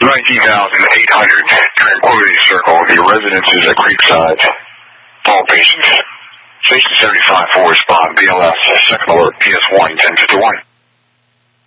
19,800 Tranquility Circle. The residences at Creekside. All patients. Station 75 for respond. Be